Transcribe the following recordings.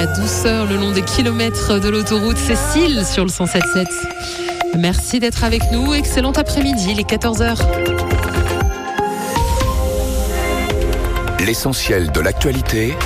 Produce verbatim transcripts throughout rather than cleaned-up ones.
la douceur le long des kilomètres de l'autoroute. Cécile sur le cent sept sept. Merci d'être avec nous. Excellent après-midi, il est quatorze heures. L'essentiel de l'actualité,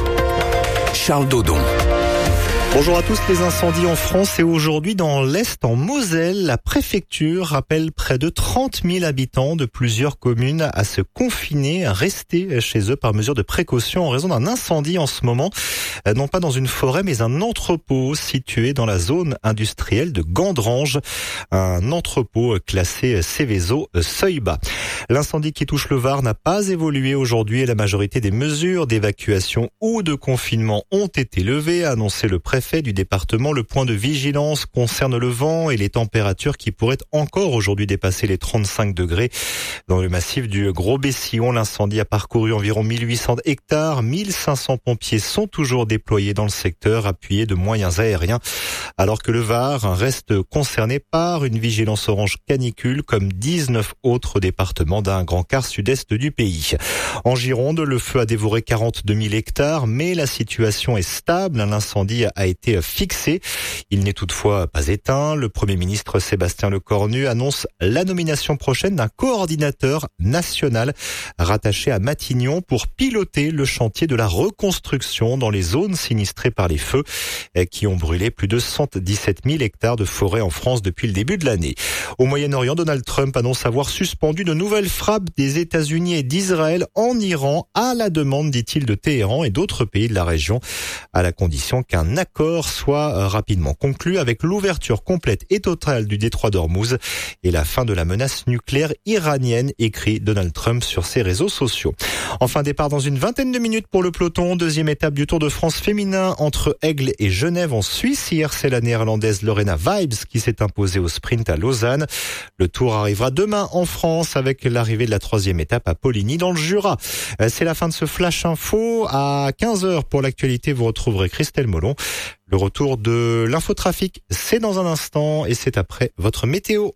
Charles Dodon. Bonjour à tous. Les incendies en France et aujourd'hui dans l'Est, en Moselle, la préfecture rappelle près de trente mille habitants de plusieurs communes à se confiner, à rester chez eux par mesure de précaution en raison d'un incendie en ce moment, non pas dans une forêt mais un entrepôt situé dans la zone industrielle de Gandrange, un entrepôt classé Seveso seuil bas. L'incendie qui touche le Var n'a pas évolué aujourd'hui et la majorité des mesures d'évacuation ou de confinement ont été levées, a annoncé le préfet du département. Le point de vigilance concerne le vent et les températures qui pourraient encore aujourd'hui dépasser les trente-cinq degrés. Dans le massif du Gros-Bessillon, l'incendie a parcouru environ mille huit cents hectares. mille cinq cents pompiers sont toujours déployés dans le secteur, appuyés de moyens aériens, alors que le Var reste concerné par une vigilance orange canicule, comme dix-neuf autres départements d'un grand quart sud-est du pays. En Gironde, le feu a dévoré quarante-deux mille hectares, mais la situation est stable. L'incendie a été fixé. Il n'est toutefois pas éteint. Le Premier ministre Sébastien Lecornu annonce la nomination prochaine d'un coordinateur national rattaché à Matignon pour piloter le chantier de la reconstruction dans les zones sinistrées par les feux qui ont brûlé plus de cent dix-sept mille hectares de forêt en France depuis le début de l'année. Au Moyen-Orient, Donald Trump annonce avoir suspendu de nouvelles frappes des États-Unis et d'Israël en Iran à la demande, dit-il, de Téhéran et d'autres pays de la région, à la condition qu'un accord soit rapidement conclu avec l'ouverture complète et totale du détroit d'Ormuz et la fin de la menace nucléaire iranienne, écrit Donald Trump sur ses réseaux sociaux. Enfin, départ dans une vingtaine de minutes pour le peloton. Deuxième étape du Tour de France féminin entre Aigle et Genève en Suisse. Hier, c'est la néerlandaise Lorena Vibes qui s'est imposée au sprint à Lausanne. Le Tour arrivera demain en France avec l'arrivée de la troisième étape à Poligny dans le Jura. C'est la fin de ce Flash Info. À quinze heures pour l'actualité, vous retrouverez Christelle Molon. Le retour de l'infotrafic, c'est dans un instant et c'est après votre météo.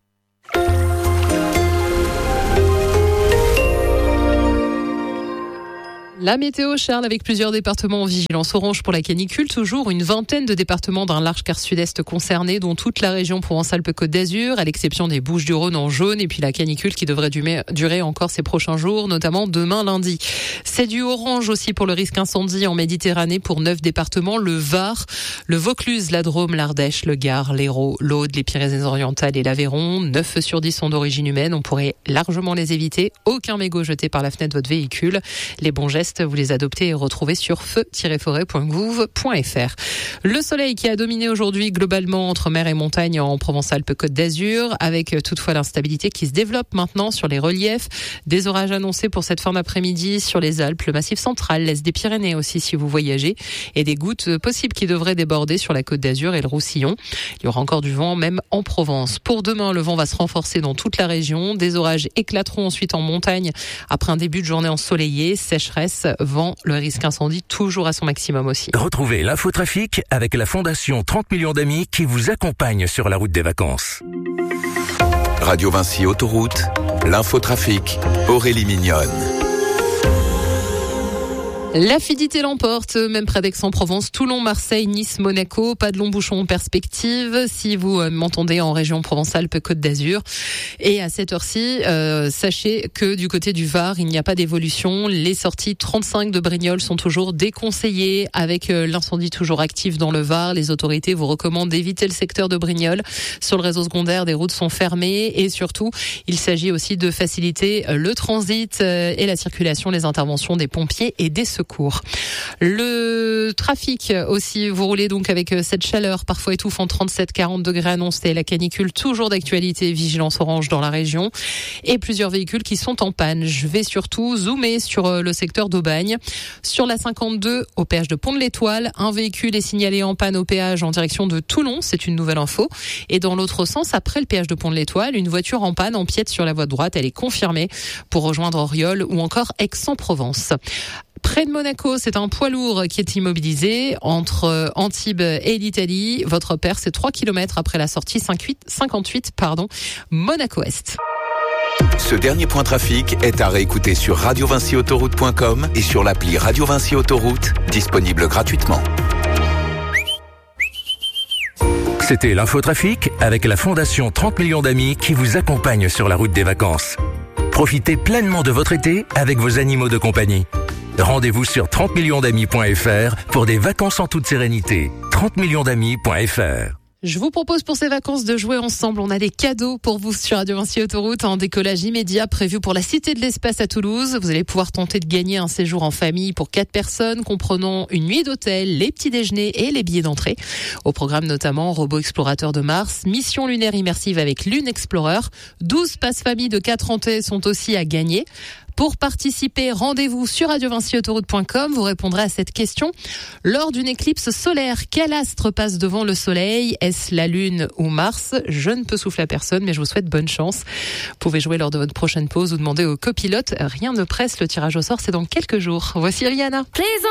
La météo, Charles, avec plusieurs départements en vigilance orange pour la canicule. Toujours une vingtaine de départements d'un large quart sud-est concernés, dont toute la région Provence-Alpes-Côte d'Azur, à l'exception des Bouches-du-Rhône en jaune, et puis la canicule qui devrait durer encore ces prochains jours, notamment demain lundi. C'est du orange aussi pour le risque incendie en Méditerranée pour neuf départements, le Var, le Vaucluse, la Drôme, l'Ardèche, le Gard, l'Hérault, l'Aude, les Pyrénées-Orientales et l'Aveyron. neuf feux sur dix sont d'origine humaine, on pourrait largement les éviter. Aucun mégot jeté par la fenêtre de votre véhicule. Les bons gestes, vous les adoptez et retrouvez sur feu tiret forêt point gouv point f r. Le soleil qui a dominé aujourd'hui globalement entre mer et montagne en Provence-Alpes-Côte d'Azur, avec toutefois l'instabilité qui se développe maintenant sur les reliefs. Des orages annoncés pour cette fin d'après-midi sur les Alpes, le Massif central, l'Est des Pyrénées aussi si vous voyagez, et des gouttes possibles qui devraient déborder sur la Côte d'Azur et le Roussillon. Il y aura encore du vent même en Provence. Pour demain, le vent va se renforcer dans toute la région. Des orages éclateront ensuite en montagne après un début de journée ensoleillée, sécheresse, vent, le risque incendie toujours à son maximum aussi. Retrouvez l'infotrafic avec la Fondation trente millions d'amis qui vous accompagne sur la route des vacances. Radio Vinci Autoroute, l'infotrafic, Aurélie Mignonne. La fidélité l'emporte, même près d'Aix-en-Provence, Toulon, Marseille, Nice, Monaco. Pas de long bouchon en perspective si vous m'entendez en région Provence-Alpes-Côte d'Azur. Et à cette heure-ci, euh, sachez que du côté du Var, il n'y a pas d'évolution. Les sorties trente-cinq de Brignoles sont toujours déconseillées. Avec euh, l'incendie toujours actif dans le Var, les autorités vous recommandent d'éviter le secteur de Brignoles. Sur le réseau secondaire, des routes sont fermées et surtout, il s'agit aussi de faciliter le transit euh, et la circulation, les interventions des pompiers et des secours. Cours. Le trafic aussi, vous roulez donc avec cette chaleur parfois étouffante, trente-sept à quarante degrés annoncés, la canicule toujours d'actualité, vigilance orange dans la région et plusieurs véhicules qui sont en panne. Je vais surtout zoomer sur le secteur d'Aubagne. Sur la cinquante-deux au péage de Pont-de-l'Étoile, un véhicule est signalé en panne au péage en direction de Toulon, c'est une nouvelle info. Et dans l'autre sens, après le péage de Pont-de-l'Étoile, une voiture en panne empiète sur la voie de droite, elle est confirmée pour rejoindre Auriol ou encore Aix-en-Provence. Près de Monaco, c'est un poids lourd qui est immobilisé entre Antibes et l'Italie. Votre repère, c'est trois kilomètres après la sortie cinquante-huit, pardon, Monaco-Est. Ce dernier point trafic est à réécouter sur radio vinci autoroute point com et sur l'appli Radio Vinci Autoroute, disponible gratuitement. C'était l'infotrafic avec la Fondation trente millions d'amis qui vous accompagne sur la route des vacances. Profitez pleinement de votre été avec vos animaux de compagnie. Rendez-vous sur trente millions d'amis point f r pour des vacances en toute sérénité. trente millions d'amis point f r. Je vous propose pour ces vacances de jouer ensemble. On a des cadeaux pour vous sur Radio Vinci Autoroute en décollage immédiat prévu pour la Cité de l'Espace à Toulouse. Vous allez pouvoir tenter de gagner un séjour en famille pour quatre personnes comprenant une nuit d'hôtel, les petits déjeuners et les billets d'entrée. Au programme notamment Robot Explorateur de Mars, mission lunaire immersive avec Lune Explorer. douze passes famille de quatre entrées sont aussi à gagner. Pour participer, rendez-vous sur radio vinci autoroute point com. Vous répondrez à cette question. Lors d'une éclipse solaire, quel astre passe devant le soleil? Est-ce la Lune ou Mars? Je ne peux souffler à personne, mais je vous souhaite bonne chance. Vous pouvez jouer lors de votre prochaine pause ou demander au copilote. Rien ne presse, le tirage au sort, c'est dans quelques jours. Voici Rihanna.